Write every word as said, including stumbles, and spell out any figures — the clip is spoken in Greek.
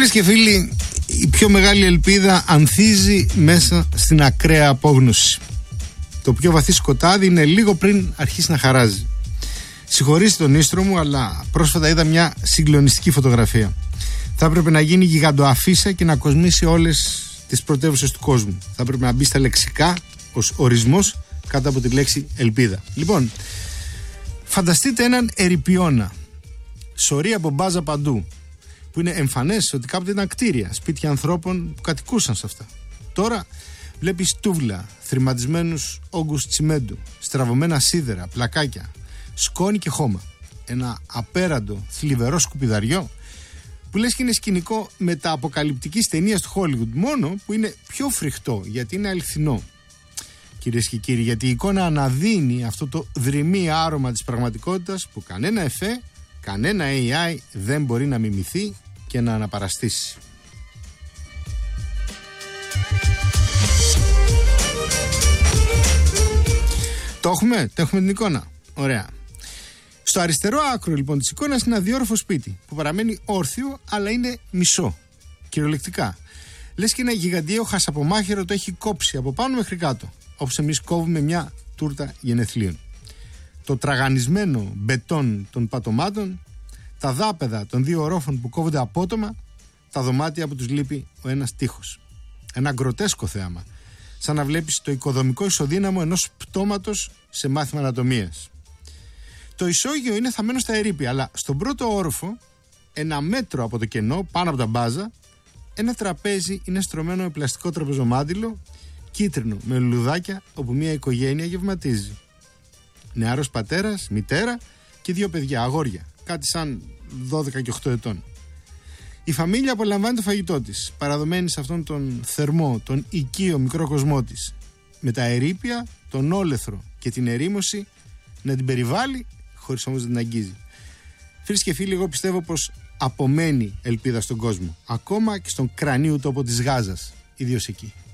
Φίλες και φίλοι, η πιο μεγάλη ελπίδα ανθίζει μέσα στην ακραία απόγνωση. Το πιο βαθύ σκοτάδι είναι λίγο πριν αρχίσει να χαράζει. Συγχωρήστε τον ίστρο μου, αλλά πρόσφατα είδα μια συγκλονιστική φωτογραφία. Θα έπρεπε να γίνει γιγαντοαφίσα και να κοσμήσει όλες τις πρωτεύουσες του κόσμου. Θα έπρεπε να μπει στα λεξικά ως ορισμός κάτω από τη λέξη ελπίδα. Λοιπόν, φανταστείτε έναν ερειπιώνα, σωρή από μπάζα παντού, που είναι εμφανές ότι κάποτε ήταν κτίρια, σπίτια ανθρώπων που κατοικούσαν σε αυτά. Τώρα βλέπεις τούβλα, θρηματισμένους όγκους τσιμέντου, στραβωμένα σίδερα, πλακάκια, σκόνη και χώμα. Ένα απέραντο, θλιβερό σκουπιδαριό που λες και είναι σκηνικό μεταποκαλυπτικής ταινίας του Hollywood, μόνο που είναι πιο φρικτό γιατί είναι αληθινό. Κυρίες και κύριοι, γιατί η εικόνα αναδύει αυτό το δρυμύ άρωμα της πραγματικότητας που κανένα εφέ, κανένα έι άι δεν μπορεί να μιμηθεί και να αναπαραστήσει. Το έχουμε, το έχουμε την εικόνα. Ωραία. Στο αριστερό άκρο λοιπόν της εικόνας είναι ένα διόροφο σπίτι που παραμένει όρθιο, αλλά είναι μισό. Κυριολεκτικά. Λες και ένα γιγαντιαίο χασαπομάχαιρο το έχει κόψει από πάνω μέχρι κάτω, όπως εμείς κόβουμε μια τούρτα γενεθλίων. Το τραγανισμένο μπετόν των πατωμάτων, τα δάπεδα των δύο ορόφων που κόβονται απότομα, τα δωμάτια που τους λείπει ο ένας τοίχος. Ένα γκροτέσκο θέαμα, σαν να βλέπεις το οικοδομικό ισοδύναμο ενός πτώματος σε μάθημα ανατομίας. Το ισόγειο είναι θαμμένο στα ερείπια, αλλά στον πρώτο όροφο, ένα μέτρο από το κενό, πάνω από τα μπάζα, ένα τραπέζι είναι στρωμένο με πλαστικό τραπεζομάντιλο, κίτρινο με λουλουδάκια, όπου μια οικογένεια γευματίζει. Νεαρός πατέρας, μητέρα και δύο παιδιά, αγόρια, κάτι σαν δώδεκα και οκτώ ετών. Η φαμίλια απολαμβάνει το φαγητό της, παραδομένη σε αυτόν τον θερμό, τον οικείο μικρό κοσμό της, με τα ερείπια, τον όλεθρο και την ερήμωση να την περιβάλλει, χωρίς όμως να την αγγίζει. Φίλοι και φίλοι, εγώ πιστεύω πως απομένει ελπίδα στον κόσμο, ακόμα και στον κρανίου τόπο της Γάζας, ιδίως εκεί.